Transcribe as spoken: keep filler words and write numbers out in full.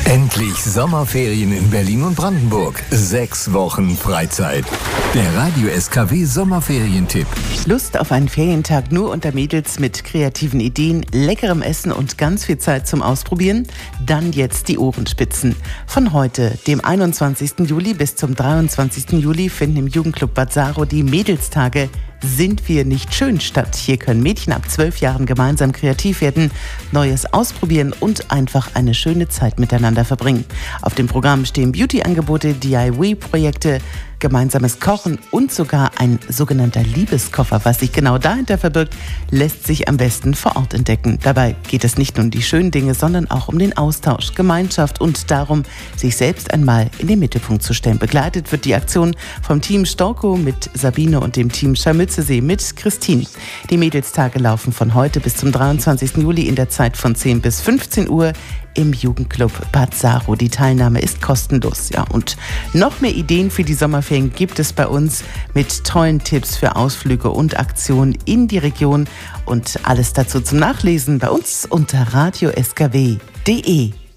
Endlich Sommerferien in Berlin und Brandenburg. Sechs Wochen Freizeit. Der Radio S K W Sommerferientipp. Lust auf einen Ferientag nur unter Mädels mit kreativen Ideen, leckerem Essen und ganz viel Zeit zum Ausprobieren? Dann jetzt die Ohrenspitzen. Von heute, dem einundzwanzigsten Juli bis zum dreiundzwanzigsten Juli finden im Jugendclub Bad Saro die Mädelstage Sind wir nicht schön statt. Hier können Mädchen ab zwölf Jahren gemeinsam kreativ werden, Neues ausprobieren und einfach eine schöne Zeit miteinander verbringen. Auf dem Programm stehen Beauty-Angebote, D I Y-Projekte, gemeinsames Kochen und sogar ein sogenannter Liebeskoffer. Was sich genau dahinter verbirgt, lässt sich am besten vor Ort entdecken. Dabei geht es nicht nur um die schönen Dinge, sondern auch um den Austausch, Gemeinschaft und darum, sich selbst einmal in den Mittelpunkt zu stellen. Begleitet wird die Aktion vom Team Storko mit Sabine und dem Team Scharmützesee mit Christine. Die Mädelstage laufen von heute bis zum dreiundzwanzigsten Juli in der Zeit von zehn bis fünfzehn Uhr im Jugendclub Bad Saro. Die Teilnahme ist kostenlos. Ja, und noch mehr Ideen für die Sommerferien gibt es bei uns mit tollen Tipps für Ausflüge und Aktionen in die Region. Und alles dazu zum Nachlesen bei uns unter radio s k w punkt d e.